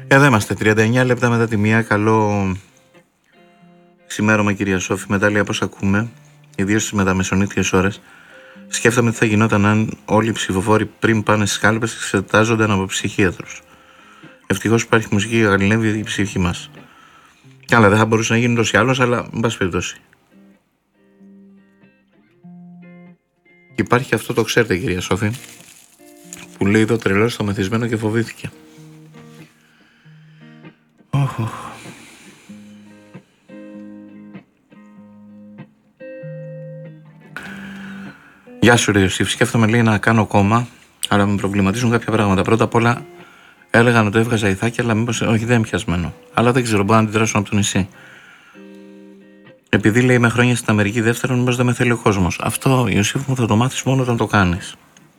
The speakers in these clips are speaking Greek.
Εδώ είμαστε, 39 λεπτά μετά τη μία. Καλό ξημέρωμα, κυρία Σόφη. Μετά λέει, όπως ακούμε, ιδίως στις μεταμεσονύχτιες ώρες, σκέφτομαι τι θα γινόταν αν όλοι οι ψηφοφόροι πριν πάνε στις κάλπες εξετάζονταν από ψυχίατρους. Ευτυχώς υπάρχει μουσική για γαληνεύει η ψυχή μας. Καλά, δεν θα μπορούσε να γίνει τόσο ή άλλως, αλλά εν πάση περιπτώσει. Υπάρχει αυτό, το ξέρετε, κυρία Σόφη, που λέει το τρελό στο μεθυσμένο και φοβήθηκε. Γεια σου, ρε Ιωσήφ. Σκέφτομαι, λέει, να κάνω κόμμα, αλλά με προβληματίζουν κάποια πράγματα. Πρώτα απ' όλα, έλεγαν ότι έβγαζα ηθάκια, αλλά μήπως. Όχι, δεν είναι πιασμένο. Αλλά δεν ξέρω, μπορώ να αντιδράσω από το νησί. Επειδή, λέει, είμαι χρόνια στην Αμερική, δεύτερον, μήπως δεν με θέλει ο κόσμος. Αυτό, Ιωσήφ μου, θα το μάθεις μόνο όταν το κάνεις.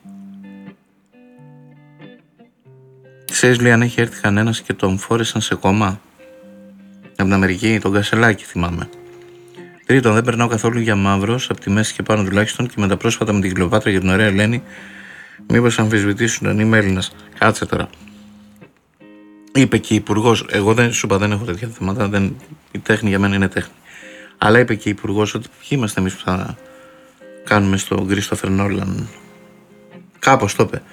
Ξέρεις, λέει, αν έχει έρθει κανένας και τον φόρεσαν σε κόμμα. Από την Αμερική, τον Κασελάκη, θυμάμαι. Τρίτον, δεν περνάω καθόλου για μαύρος, από τη μέση και πάνω τουλάχιστον, και με τα πρόσφατα με την Κλεοπάτρα για την ωραία Ελένη, μήπως αμφισβητήσουν αν είμαι Έλληνας. Κάτσε τώρα. Είπε και η υπουργός, εγώ δεν σου είπα, δεν έχω τέτοια θέματα, η τέχνη για μένα είναι τέχνη. Αλλά είπε και η υπουργός ότι ποιοι είμαστε εμείς που θα κάνουμε στον Κρίστοφερ Νόλαν. Κάπως το είπε.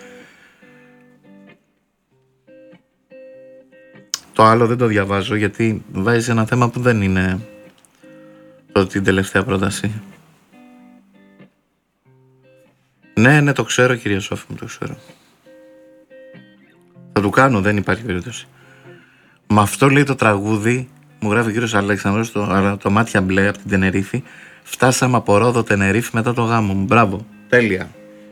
Το άλλο δεν το διαβάζω γιατί βάζει ένα θέμα που δεν είναι την τελευταία πρόταση. Ναι, το ξέρω, κυρία Σόφη μου, το ξέρω. Θα του κάνω, δεν υπάρχει περίπτωση. Με αυτό, λέει, το τραγούδι, μου γράφει ο κύριος Αλέξανδρος, το μάτια μπλε από την Τενερίφη. Φτάσαμε από Ρόδο Τενερίφη μετά το γάμο μου. Μπράβο, τέλεια.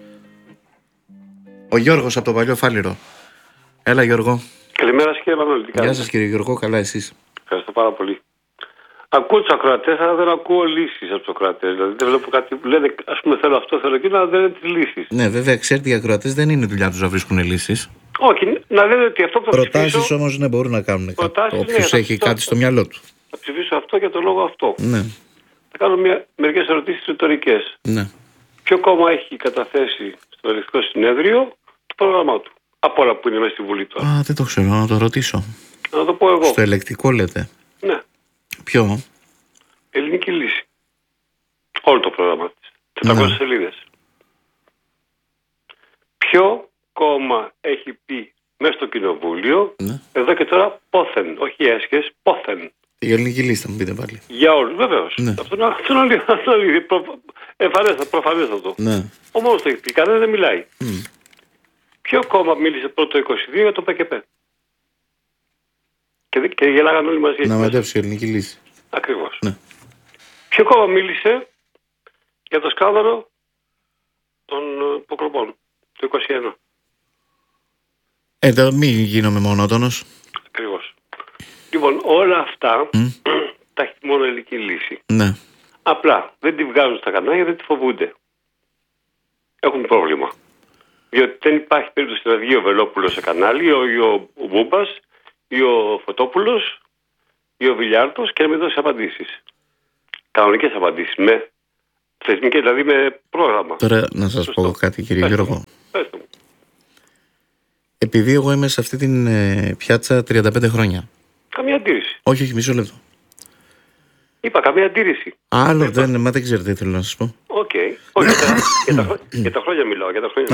Ο Γιώργος από το Παλιό Φάληρο. Έλα, Γιώργο. Καλημέρα σας, κύριε Μανώλη. Γεια σας, κύριε Γιώργο, καλά εσείς? Ευχαριστώ πάρα πολύ. Ακούω τους ακροατές, αλλά δεν ακούω λύσεις από τους ακροατές. Δηλαδή δεν βλέπω κάτι που λένε, ας πούμε, θέλω αυτό, θέλω εκείνο, αλλά δεν είναι τις λύσεις. Ναι, βέβαια, ξέρετε, οι ακροατές δεν είναι δουλειά τους να βρίσκουν λύσεις. Όχι, να λένε ότι αυτό που θα ψηφίσω. Προτάσεις όμως ναι, μπορούν να κάνουν κάτι. Όποιος έχει κάτι στο μυαλό του. Θα ψηφίσω αυτό για το λόγο αυτό. Ναι. Θα κάνω μερικές ερωτήσεις ρητορικές. Ναι. Ποιο κόμμα έχει καταθέσει στο Ελεκτικό Συνέδριο το πρόγραμμά του? Από όλα που είναι μέσα στη Βουλή τώρα. Α, δεν το ξέρω, να το ρωτήσω. Να το πω εγώ. Στο ελεκτικό λέτε? Ναι. Ποιο? Ελληνική λύση. Όλο το πρόγραμμα της. 400 σελίδες. Ποιο κόμμα έχει πει μέσα στο κοινοβούλιο, εδώ και τώρα πόθεν, όχι έσχες, πόθεν. Η ελληνική λίστα, μου πείτε πάλι. Για όλους, βεβαίως. Ναι. Αυτό είναι προφανέστατο. Ναι. Ο μόνος το έχει πει, κανένα δεν μιλάει. Ποιο κόμμα μίλησε πρώτο 22 για το ΠΚΠ? Και γελάγαν όλοι μαζί. Να μετέψει η ελληνική λύση. Ακριβώς. Ναι. Ποιο κόμμα μίλησε για το σκάνδαλο των υποκλοπών το 21? Μην γίνομαι μονότονος. Ακριβώς. Λοιπόν, όλα αυτά τα έχει μόνο ελληνική λύση. Ναι. Απλά δεν τη βγάζουν στα κανάλια, δεν τη φοβούνται. Έχουν πρόβλημα. Διότι δεν υπάρχει περίπτωση να βγει ο Βελόπουλος σε κανάλι, ή ο Μπούμπας, ή ο Φωτόπουλος, ή ο Βιλιάρτος και να μην δώσει απαντήσεις. Κανονικές απαντήσεις. Με θεσμικές, δηλαδή με πρόγραμμα. Τώρα να σας πω κάτι, κύριε Γιώργο. Επειδή εγώ είμαι σε αυτή την πιάτσα 35 χρόνια. Καμία αντίρρηση. Όχι, μισό λεπτό. Είπα καμία αντίρρηση. Άλλο δεν ξέρετε τι θέλω να σας πω. Οκ. Όχι, για τα χρόνια μιλάω.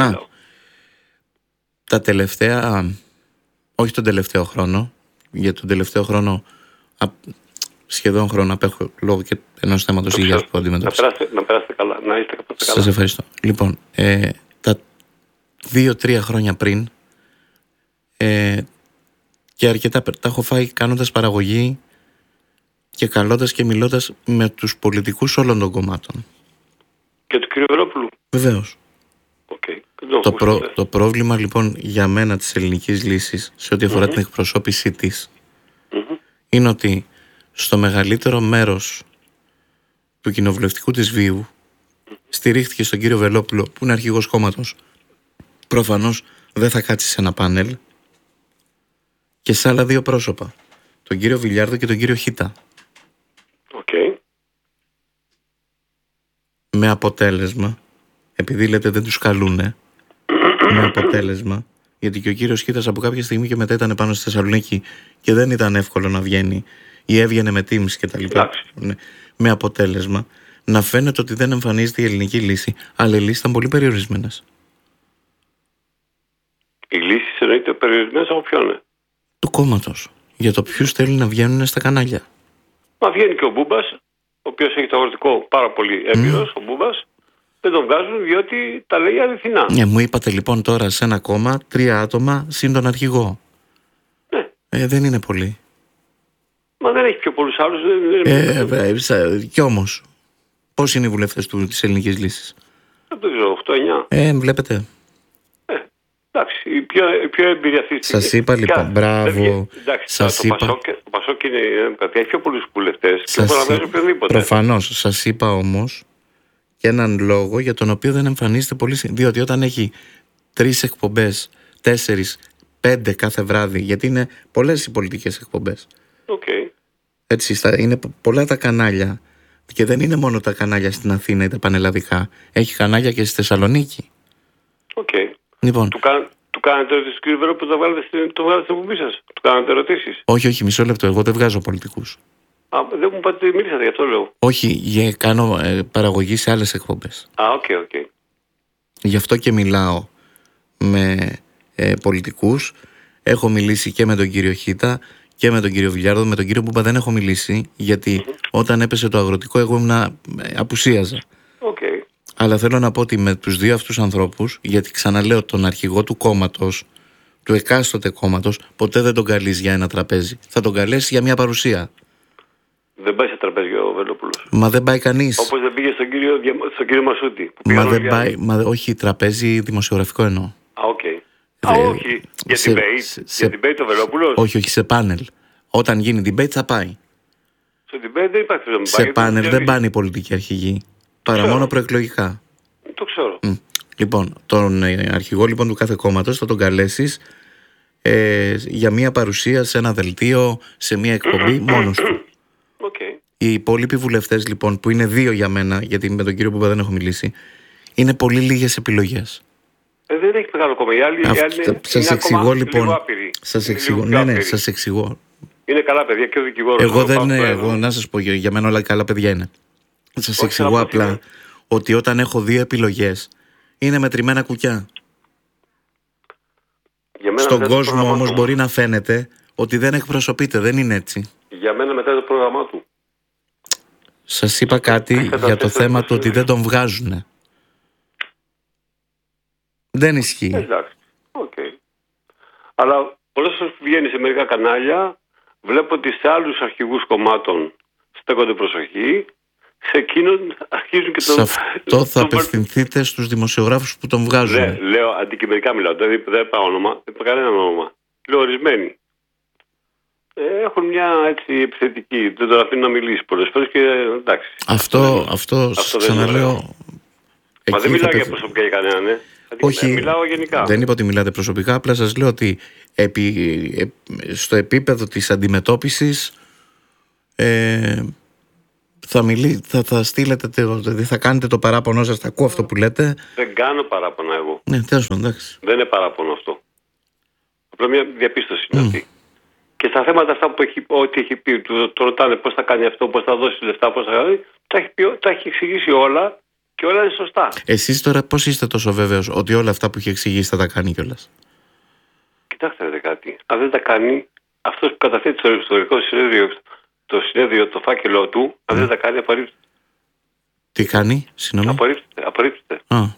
Τα τελευταία, όχι τον τελευταίο χρόνο, για τον τελευταίο χρόνο, σχεδόν χρόνο απέχω λόγω και ενός θέματος υγείας που αντιμετώπισα. Να περάσετε καλά, να είστε καλά. Σας ευχαριστώ. Λοιπόν, τα 2-3 χρόνια πριν, και αρκετά τα έχω φάει κάνοντας παραγωγή και καλώντας και μιλώντας με τους πολιτικούς όλων των κομμάτων. Και του κ. Βελόπουλου. Βεβαίως. Okay. Το πρόβλημα λοιπόν για μένα της ελληνικής λύσης σε ό,τι αφορά την εκπροσώπησή της είναι ότι στο μεγαλύτερο μέρος του κοινοβουλευτικού της βίου στηρίχθηκε στον κύριο Βελόπουλο που είναι αρχηγός κόμματος. Προφανώς δεν θα κάτσει σε ένα πάνελ, και σε άλλα δύο πρόσωπα, τον κύριο Βιλιάρδο και τον κύριο Χίτα. Με αποτέλεσμα, επειδή λέτε δεν τους καλούνε, με αποτέλεσμα Γιατί και ο κύριος Χίτας από κάποια στιγμή και μετά ήταν πάνω στη Θεσσαλονίκη και δεν ήταν εύκολο να βγαίνει ή έβγαινε με Teams και τα λοιπά. Ναι, με αποτέλεσμα να φαίνεται ότι δεν εμφανίζεται η ελληνική λύση, αλλά οι λύσεις ήταν πολύ περιορισμένες. Οι λύσεις εννοείται περιορισμένες από ποιον? Του κόμματος. Για το ποιους θέλει να βγαίνουν στα κανάλια. Μα βγαίνει και ο Μπούμπας, ο οποίος έχει το αγροτικό πάρα πολύ έμπειρος, ο Μπούμπας. Δεν τον βγάζουν διότι τα λέει αληθινά. Μου είπατε λοιπόν τώρα σε ένα κόμμα 3 άτομα συν τον αρχηγό. Ναι. Δεν είναι πολύ. Μα δεν έχει πιο πολλούς άλλους. Κι όμως, πώς είναι οι βουλευτές της ελληνικής λύσης? Δεν ξέρω, 8-9. Βλέπετε. Εντάξει, η πιο εμπειρία αυτή τη στιγμή. Σας είπα λοιπόν, μπράβο. Εντάξει, το Πασόκ είναι έχει πιο πολλούς βουλευτές και μπορεί να βγάζει οποιονδήποτε. Προφανώς. Σας είπα όμως και έναν λόγο για τον οποίο δεν εμφανίζεται πολύ. Διότι όταν έχει 3 εκπομπές, 4, 5 κάθε βράδυ, γιατί είναι πολλές οι πολιτικές εκπομπές. Okay. Έτσι, είναι πολλά τα κανάλια. Και δεν είναι μόνο τα κανάλια στην Αθήνα ή τα πανελλαδικά. Έχει κανάλια και στη Θεσσαλονίκη. Okay. Λοιπόν. Του κάνετε ερωτήσεις, κύριε Βερό, που το βγάλετε στην εκπομπή σας? Του κάνετε ερωτήσεις? Όχι, μισό λεπτό. Εγώ δεν βγάζω πολιτικούς. Δεν μου είπατε ότι μίλησατε, γι' αυτό λέω. Όχι, κάνω παραγωγή σε άλλες εκπομπές. Οκ. Γι' αυτό και μιλάω με πολιτικούς. Έχω μιλήσει και με τον κύριο Χίτα και με τον κύριο Βιλιάρδο. Με τον κύριο Μπούμπα δεν έχω μιλήσει, γιατί όταν έπεσε το αγροτικό εγώ απουσίαζα. Okay. Αλλά θέλω να πω ότι με τους δύο αυτούς ανθρώπους, γιατί ξαναλέω τον αρχηγό του κόμματος, του εκάστοτε κόμματος, ποτέ δεν τον καλείς για ένα τραπέζι. Θα τον καλέσει για μια παρουσία. Δεν πάει σε τραπέζι ο Βελόπουλος. Μα δεν πάει κανείς. Όπως δεν πήγε στον κύριο Μασούτη. Μα δεν πάει. Όχι, τραπέζι δημοσιογραφικό εννοώ. Okay. Όχι. Για debate ο Βελόπουλος. Όχι, σε πάνελ. Όταν γίνει debate θα πάει. Στο debate δεν υπάρχει. Σε πάνελ δεν πάνε οι πολιτικοί αρχηγοί. Παρά μόνο προεκλογικά. Το ξέρω. Λοιπόν, τον αρχηγό λοιπόν του κάθε κόμματος θα τον καλέσεις για μια παρουσία σε ένα δελτίο, σε μια εκπομπή μόνος του. Okay. Οι υπόλοιποι βουλευτές λοιπόν, που είναι 2 για μένα, γιατί με τον κύριο Μπούμπα δεν έχω μιλήσει, είναι πολύ λίγες επιλογές. Δεν έχει μεγάλο κόμμα. Οι άλλοι σας εξηγώ λοιπόν. Σας εξηγώ. Είναι καλά παιδιά και ο δικηγόρος. Εγώ να σας πω, για μένα όλα καλά παιδιά είναι. Σας εξηγώ απλά ότι όταν έχω 2 επιλογές είναι μετρημένα κουκιά. Στον κόσμο όμως μπορεί να φαίνεται ότι δεν εκπροσωπείται. Δεν είναι έτσι. Για μένα μετά το πρόγραμμά του. Σας είπα κάτι για το θέμα του ότι δεν τον βγάζουνε. Δεν ισχύει. Εντάξει. Okay. Αλλά πολλές φορές που βγαίνει σε μερικά κανάλια, βλέπω ότι σε άλλους αρχηγούς κομμάτων στέκονται προσοχή. Σε εκείνον αρχίζουν και σε αυτό θα απευθυνθείτε στους δημοσιογράφους που τον βγάζουν. Ναι, λέω αντικειμενικά μιλάω. Δεν πάω όνομα, δεν πάω κανένα όνομα. Λέω ορισμένοι. Έχουν μια έτσι επιθετική. Δεν τον αφήνουν να μιλήσει πολλές φορές και εντάξει. Αυτό ξαναλέω. Μα δεν μιλάω για προσωπικά για κανέναν, ναι. Όχι, μιλάω γενικά. Δεν είπα ότι μιλάτε προσωπικά, απλά σας λέω ότι στο επίπεδο της αντιμετώπισης θα στείλετε, δηλαδή θα κάνετε το παράπονο σας, θα ακούω αυτό που λέτε. Δεν κάνω παράπονα εγώ. Ναι, τέλος πάντων, εντάξει. Δεν είναι παράπονο αυτό. Απλά μια διαπίστωση είναι αυτή. Και στα θέματα αυτά που ό,τι έχει πει, το ρωτάνε πώς θα κάνει αυτό, πώς θα δώσει λεφτά, πώς θα κάνει, τα έχει εξηγήσει όλα και όλα είναι σωστά. Εσείς τώρα πώς είστε τόσο βέβαιος ότι όλα αυτά που έχει εξηγήσει θα τα κάνει κιόλας? Κοιτάξτε ρε κάτι. Αν δεν τα κάνει, αυτός που καταθέτει στο ιστορικό συνέδριο, το φάκελό του, αν δεν τα κάνει, απορρίπτεται. Τι κάνει, συγγνώμη? Απορρίπτεται.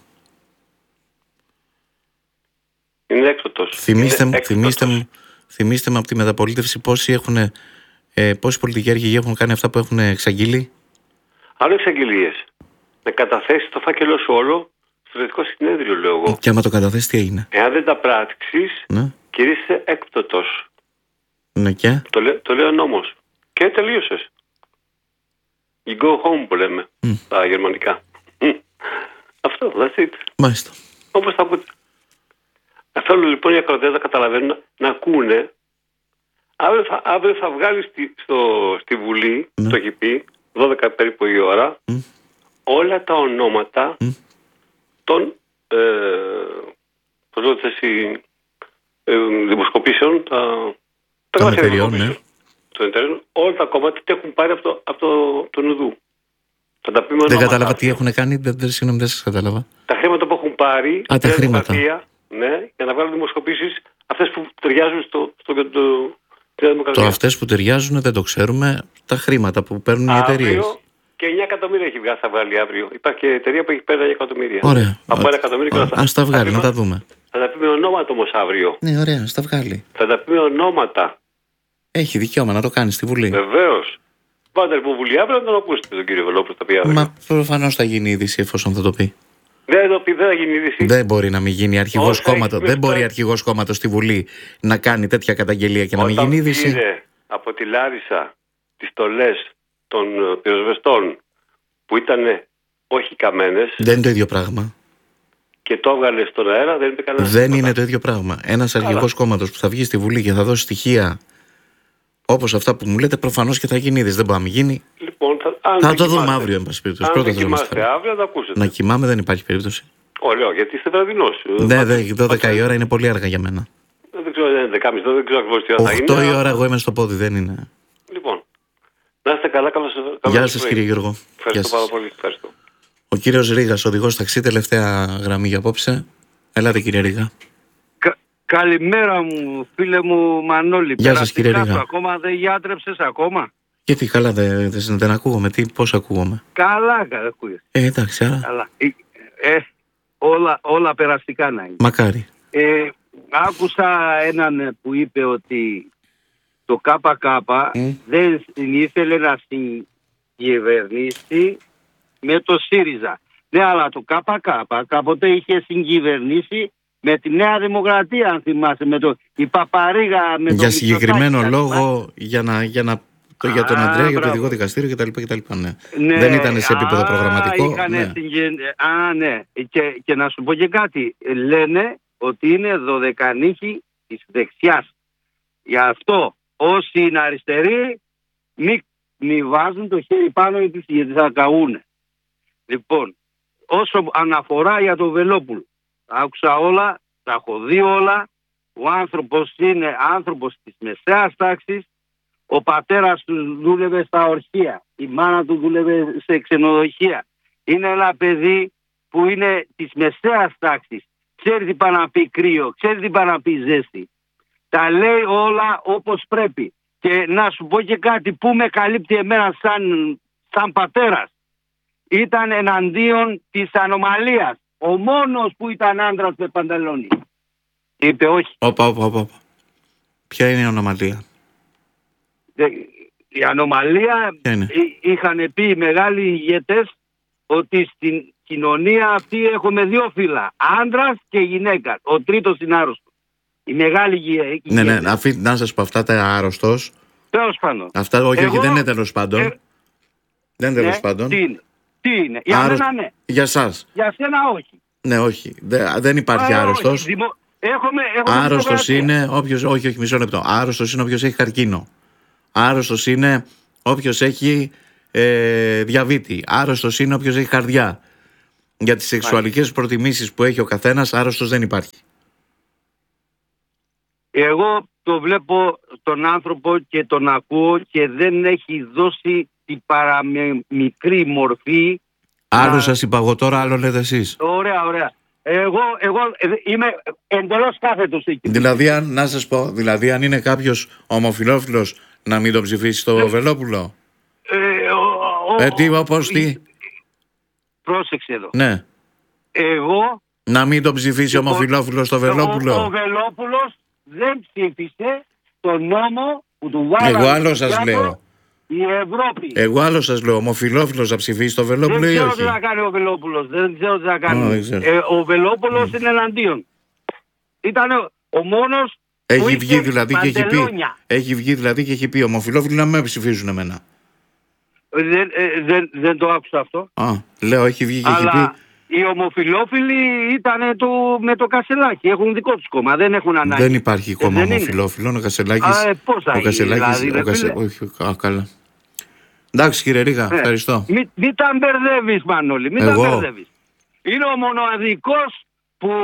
Είναι έκπτωτος. Θυμήστε μου από τη μεταπολίτευση πόσοι πολιτικοί αρχηγοί έχουν κάνει αυτά που έχουν εξαγγείλει. Άλλο εξαγγελίες. Να καταθέσει το φάκελό σου όλο στο Ελληνικό Συνέδριο, λέω εγώ. Και άμα το καταθέσει, τι έγινε? Εάν δεν τα πράξεις, κηρύσσεσαι έκπτωτος. Ναι, και? Το λέει ο νόμος. Και τελείωσες. You go home που λέμε στα γερμανικά. Αυτό, that's it. Μάλιστα. Όπως θα ακούτε. Θέλω λοιπόν οι ακροατές να καταλαβαίνουν, να ακούνε. Αύριο θα βγάλει στη Βουλή, το έχει πει, 12 περίπου η ώρα, όλα τα ονόματα των δημοσκοπήσεων, τα Των γραφεία εταιριών, δημοσκοπήσεων, των εταιριών, όλα τα κόμματα τι έχουν πάρει από το Νουδού. Θα τα πούμε Δεν ονόματα. κατάλαβα τι έχουν κάνει, συγγνώμη, δεν σας κατάλαβα. Τα χρήματα που έχουν πάρει τα χρήματα. Ναι, για να βγάλουν δημοσκοπήσεις, αυτές που ταιριάζουν στη δημοκρατία. Αυτές που ταιριάζουν δεν το ξέρουμε. Τα χρήματα που παίρνουν οι εταιρείες. Και 9 εκατομμύρια θα βγάλει αύριο. Υπάρχει και εταιρεία που έχει πάρει 9 εκατομμύρια. Ωραία. Από 1 εκατομμύριο και ας τα βγάλει, να τα δούμε. Θα τα πει με ονόματα όμως αύριο. Ναι, ωραία, ας τα βγάλει. Θα τα πει με ονόματα. Έχει δικαίωμα να το κάνει στη Βουλή. Βεβαίως. Πάτε λοιπόν Βουλή αύριο να τον ακούσετε τον κύριο Βελόπουλο τα πει αύριο. Μα προφανώς θα γίνει είδηση εφόσον θα το πει. Δεν το πει, δεν θα γίνει είδηση. Δεν μπορεί να μην γίνει αρχηγός κόμματος. Δεν μπορεί αρχηγός κόμματος στη Βουλή να κάνει τέτοια καταγγελία και να μην γίνει είδηση. Πήρε από τη Λάρισα τις στολές των πυροσβεστών που ήταν όχι καμένες. Δεν είναι το ίδιο πράγμα. Και το έβγαλε στον αέρα, δεν είπε κανένα. Δεν είναι το ίδιο πράγμα. Ένας αρχηγός κόμματος που θα βγει στη Βουλή και θα δώσει στοιχεία όπως αυτά που μου λέτε, προφανώς και θα γίνει είδηση. Δεν μπορεί να μην γίνει. Λοιπόν, θα το δούμε αύριο, εν πάση περιπτώσει. Πρώτα θα κοιμάστε αύριο, θα ακούσετε. Να κοιμάμαι δεν υπάρχει περίπτωση. Ωραίο, γιατί είστε βραδινός. Ναι, 12 η ώρα είναι πολύ αργά για μένα. Δεν ξέρω, 11.30, δεν ξέρω ακριβώς τι ώρα θα είναι. 8 η ώρα εγώ είμαι στο πόδι, δεν είναι. Λοιπόν, να είστε καλά, Γεια σας κύριε Γιώργο. Ευχαριστώ πάρα πολύ. Ευχαριστώ. Ο κύριος Ρήγας, οδηγός ταξί, τελευταία γραμμή για απόψε. Ελάτε κύριε Ρήγα. Καλημέρα μου, φίλε μου Μανώλη. Γεια σας κύριε Ρήγα. Ακόμα δεν γιάτρεψες ακόμα? Γιατί καλά δεν ακούγομαι, πώς ακούγομαι? Καλά ακούγεσαι. Εντάξει, άρα. Καλά. Όλα περαστικά να είναι. Μακάρι. Άκουσα έναν που είπε ότι το ΚΚ δεν ήθελε να συγκυβερνήσει με το ΣΥΡΙΖΑ. Ναι, αλλά το ΚΚ κάποτε είχε συγκυβερνήσει με τη Νέα Δημοκρατία, αν θυμάσαι, η Παπαρίγα. Για συγκεκριμένο λόγο, για τον Αντρέα, για το ειδικό δικαστήριο κτλ. Ναι. Ναι, δεν ήταν σε επίπεδο προγραμματικό. Ναι. Ναι. Και να σου πω και κάτι. Λένε ότι είναι δωδεκανίκη της δεξιάς. Γι' αυτό όσοι είναι αριστεροί μη βάζουν το χέρι πάνω γιατί θα καούνε. Λοιπόν, όσο αναφορά για τον Βελόπουλο, άκουσα όλα, τα έχω δει όλα. Ο άνθρωπος είναι άνθρωπος της μεσαίας τάξης. Ο πατέρας του δούλευε στα ορχεία. Η μάνα του δούλευε σε ξενοδοχεία. Είναι ένα παιδί που είναι της μεσαίας τάξης. Ξέρει τι πάει να πει κρύο, ξέρει τι πάει να πει ζέστη. Τα λέει όλα όπως πρέπει. Και να σου πω και κάτι που με καλύπτει εμένα σαν πατέρας. Ήταν εναντίον της ανομαλίας. Ο μόνος που ήταν άντρας με πανταλόνι. Είπε όχι. Όπα. Ποια είναι η ανομαλία? Η ανομαλία είχαν πει οι μεγάλοι ηγέτες ότι στην κοινωνία αυτή έχουμε δύο φύλλα. Άντρας και γυναίκα. Ο τρίτος είναι άρρωστος. Η μεγάλη ηγέτες. Ναι, να σας πω αυτά τα άρρωστος. Τέλος πάντων. Αυτά όχι, δεν είναι τέλος πάντων. Δεν είναι τέλος πάντων. Τι είναι? Για μένα ναι. Για σας. Για σένα όχι. Ναι, όχι. Δεν υπάρχει άρρωστος. Άρρωστος είναι όποιος. Όχι, μισό λεπτό. Άρρωστος είναι όποιος έχει καρκίνο. Άρρωστος είναι όποιος έχει διαβήτη. Άρρωστος είναι όποιος έχει καρδιά. Για τις σεξουαλικές προτιμήσεις που έχει ο καθένας, άρρωστος δεν υπάρχει. Εγώ το βλέπω τον άνθρωπο και τον ακούω και δεν έχει δώσει την παραμικρή μορφή. Άλλο σας είπα εγώ τώρα, άλλο λέτε εσείς. Ωραία. Εγώ είμαι εντελώς κάθετος εκεί. Δηλαδή, να σας πω, αν είναι κάποιος ομοφυλόφιλος να μην τον ψηφίσει το Βελόπουλο. Τι. Πρόσεξε εδώ. Ναι. Εγώ. Να μην τον ψηφίσει ομοφυλόφιλος το Βελόπουλο. Ο Βελόπουλος δεν ψήφισε τον νόμο που του βάλανε. Εγώ άλλο σας λέω. Η Ευρώπη. Εγώ άλλο σας λέω, ομοφυλόφιλος θα ψηφίσει το Βελόπουλο ή όχι? Δεν ξέρω τι θα κάνει ο Βελόπουλος. Ο Βελόπουλος είναι εναντίον. Ήταν ο μόνος. Έχει βγει δηλαδή και έχει πει. Έχει βγει δηλαδή και έχει πει ομοφυλόφιλοι να με ψηφίζουν εμένα. Δεν το άκουσα αυτό. Λέω έχει βγει και έχει πει. Οι ομοφυλόφιλοι ήταν με το Κασελάκη. Έχουν δικό τους κόμμα. Δεν έχουν ανάγκη. Δεν υπάρχει κόμμα ομοφυλόφιλο. Ο Κασελάκης. Πώς θα γίνει, όχι, καλά. Εντάξει κύριε Ρήγα, ευχαριστώ. Μην τα μπερδεύεις Μανώλη. Μην τα μπερδεύεις. Είναι ο μοναδικός που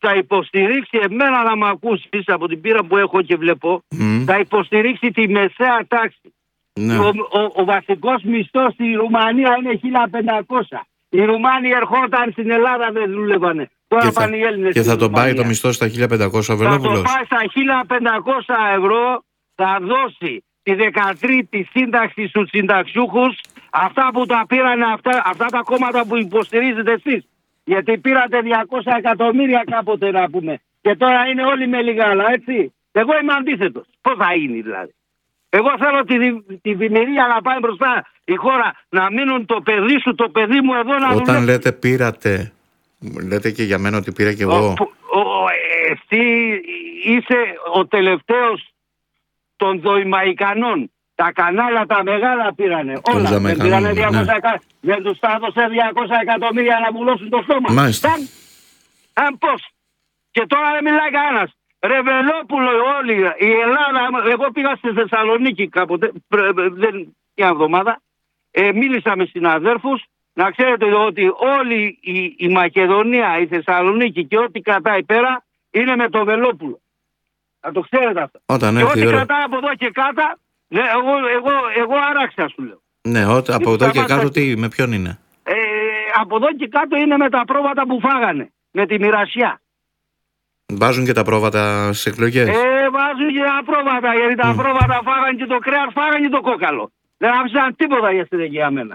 θα υποστηρίξει, εμένα να με ακούσεις από την πείρα που έχω και βλέπω, θα υποστηρίξει τη μεσαία τάξη. Ναι. Ο βασικός μισθός στη Ρουμανία είναι 1.500. Οι Ρουμάνοι ερχόταν στην Ελλάδα, δεν δούλευανε. Τώρα πάνε οι Έλληνες. Και θα τον πάει το μισθό στα 1.500 ο Βελόπουλος. Θα το πάει στα 1.500 ευρώ, θα δώσει τη 13η σύνταξη στους συνταξιούχους, αυτά που τα πήραν αυτά τα κόμματα που υποστηρίζετε εσείς. Γιατί πήρατε 200 εκατομμύρια κάποτε να πούμε. Και τώρα είναι όλοι με λιγάλα, έτσι. Εγώ είμαι αντίθετος. Πώς θα είναι δηλαδή? Εγώ θέλω τη δημιουργία να πάει μπροστά η χώρα, να μείνουν το παιδί σου, το παιδί μου εδώ να δουλεύει. Όταν λέτε πήρατε, λέτε και για μένα ότι πήρα και εγώ. Εσύ είσαι ο τελευταίος των Δοημαϊκανών. Τα κανάλια τα μεγάλα πήρανε. Όλα δεν πήρανε 200 δεν τους τα έδωσε 200 εκατομμύρια να βουλώσουν το στόμα. Μάλιστα. Πώς? Και τώρα δεν μιλάει κανένας. Ρεβελόπουλο όλοι, η Ελλάδα, εγώ πήγα στη Θεσσαλονίκη κάποτε, μια εβδομάδα, μίλησα με συναδέρφους, να ξέρετε ότι όλη η Μακεδονία, η Θεσσαλονίκη και ό,τι κρατάει πέρα είναι με το Βελόπουλο. Να το ξέρετε αυτό. Και ό,τι κρατάει από εδώ και κάτω, ναι, εγώ άραξα σου λέω. Ναι, από εδώ και κάτω τι, με ποιον είναι? Από εδώ και κάτω είναι με τα πρόβατα που φάγανε, με τη μοιρασιά. Βάζουν και τα πρόβατα στις εκλογές. Βάζουν και τα πρόβατα, γιατί τα πρόβατα φάγανε και το κρέας, φάγανε και το κόκαλο. Δεν άφησαν τίποτα για μένα.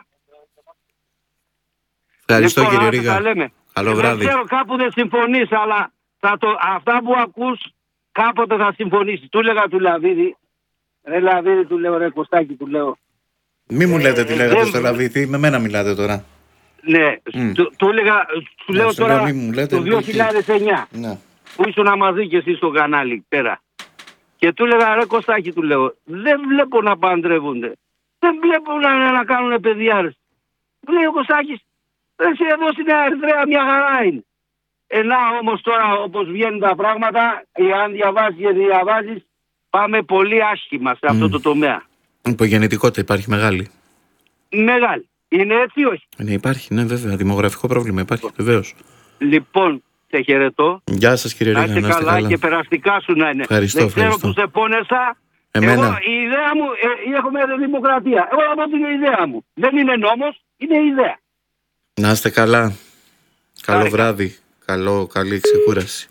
Ευχαριστώ λοιπόν, κύριε Ρίγα. Καλό βράδυ. Δεν ξέρω, κάπου δεν συμφωνείς, αλλά αυτά που ακούς κάποτε θα συμφωνήσεις. Του έλεγα του Λαβίδη, ρε Λαβίδη, του λέω, ρε Κωστάκη, του λέω. Μη μου λέτε τι λέγατε στο Λαβίδη, με μένα μιλάτε τώρα. Ναι, του έλεγα, σου λέω τώρα το 2009. Ναι. Που ήσουν μαζί και εσύ στο κανάλι πέρα. Και του έλεγα, ρε Κωστάκη, του λέω, δεν βλέπω να παντρεύονται. Δεν βλέπω να κάνουν παιδιάρες. Μου λέει ο Κωστάκης, εσύ εδώ στην Ερυθρέα μια χαρά είναι. Να όμως τώρα όπως βγαίνουν τα πράγματα, αν διαβάζεις και διαβάζεις, πάμε πολύ άσχημα σε αυτό το τομέα. Υπογεννητικότητα υπάρχει μεγάλη. Μεγάλη. Είναι έτσι ή όχι? Ναι, υπάρχει, ναι βέβαια. Δημογραφικό πρόβλημα υπάρχει, βεβαίως. Λοιπόν, σε χαιρετώ. Γεια σας κύριε Ρίγα, να είστε καλά και περαστικά σου να είναι. Ευχαριστώ, δεν ξέρω που σε πόνεσα. Εμένα. Εγώ, η ιδέα μου, έχουμε δημοκρατία. Εγώ θα πω την ιδέα μου. Δεν είναι νόμος, είναι ιδέα. Να είστε καλά. Καλό βράδυ. Καλή ξεκούραση.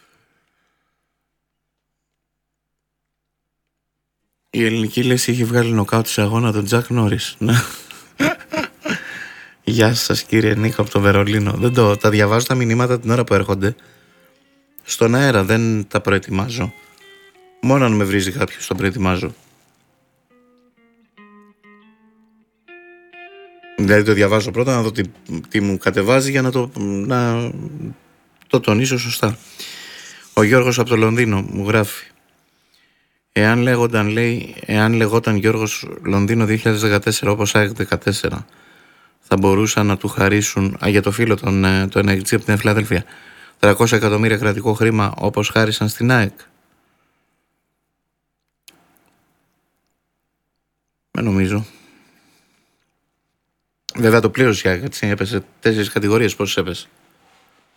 Η ελληνική λύση έχει βγάλει νοκάουτ σε αγώνα τον Τζακ Νόρις. Γεια σας κύριε Νίκο από το Βερολίνο. Τα διαβάζω τα μηνύματα την ώρα που έρχονται. Στον αέρα δεν τα προετοιμάζω. Μόνο αν με βρίζει κάποιος το προετοιμάζω. Δηλαδή το διαβάζω πρώτα να δω τι μου κατεβάζει για να το τονίσω σωστά. Ο Γιώργος από το Λονδίνο μου γράφει: Εάν λεγόταν Γιώργος Λονδίνο 2014 όπως ΑΕΚ 14, θα μπορούσαν να του χαρίσουν για το φίλο το NXG από την Φιλαδέλφια 300 εκατομμύρια κρατικό χρήμα όπως χάρισαν στην ΑΕΚ. Δεν νομίζω. Βέβαια το πλήρωσε η ΑΕΚ, έτσι έπεσε 4 κατηγορίες, πόσες έπεσε.